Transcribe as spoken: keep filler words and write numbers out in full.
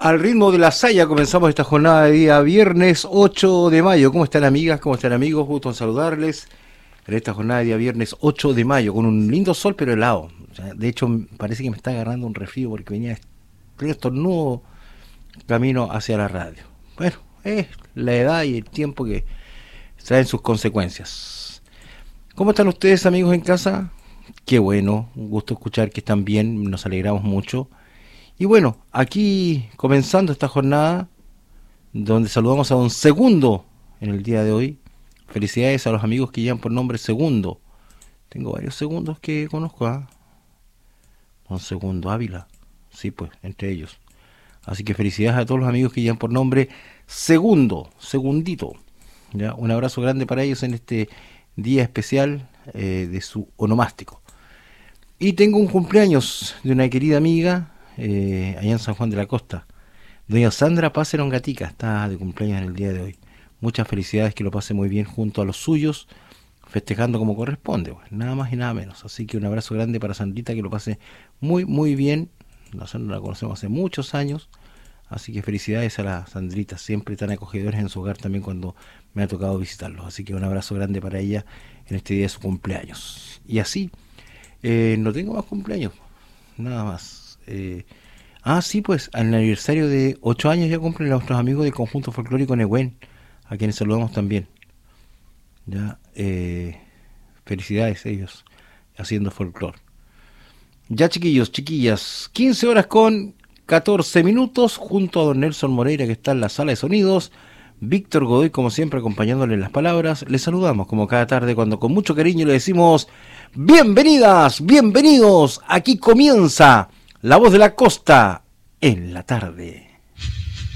Al ritmo de la saya comenzamos esta jornada de día viernes ocho de mayo. ¿Cómo están amigas? ¿Cómo están amigos? Gusto en saludarles en esta jornada de día viernes ocho de mayo con un lindo sol pero helado. O sea, de hecho parece que me está agarrando un resfrío porque venía estornudo camino hacia la radio. Bueno, es la edad y el tiempo que traen sus consecuencias. ¿Cómo están ustedes amigos en casa? Qué bueno, un gusto escuchar que están bien, nos alegramos mucho. Y bueno, aquí comenzando esta jornada, donde saludamos a don Segundo en el día de hoy. Felicidades a los amigos que llevan por nombre Segundo. Tengo varios segundos que conozco, ¿eh? Don Segundo Ávila, sí pues, entre ellos. Así que felicidades a todos los amigos que llevan por nombre Segundo, Segundito. ¿Ya? Un abrazo grande para ellos en este día especial eh, de su onomástico. Y tengo un cumpleaños de una querida amiga, Eh, allá en San Juan de la Costa. Doña Sandra Páceron Gatica está de cumpleaños en el día de hoy. Muchas felicidades, que lo pase muy bien junto a los suyos, festejando como corresponde, pues, nada más y nada menos. Así que un abrazo grande para Sandrita, que lo pase muy muy bien. Nosotros la conocemos hace muchos años, así que felicidades a la Sandrita, siempre tan acogedores en su hogar también cuando me ha tocado visitarlos. Así que un abrazo grande para ella en este día de su cumpleaños. Y así, eh, no tengo más cumpleaños, nada más. Eh, ah, sí, pues, al aniversario de ocho años ya cumplen nuestros amigos del Conjunto Folclórico Nehuen, a quienes saludamos también. Ya, eh, felicidades ellos, haciendo folclor. Ya, chiquillos, chiquillas, quince horas con catorce minutos, junto a don Nelson Moreira, que está en la sala de sonidos. Víctor Godoy, como siempre, acompañándole en las palabras. Les saludamos como cada tarde, cuando con mucho cariño le decimos bienvenidas, bienvenidos. Aquí comienza La Voz de la Costa en la tarde.